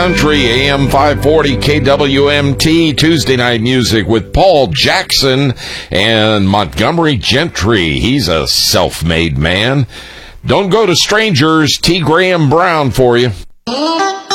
Country, AM 540 KWMT, Tuesday Night Music with Paul Jackson and Montgomery Gentry. He's a self-made man. Don't go to strangers. T. Graham Brown for you.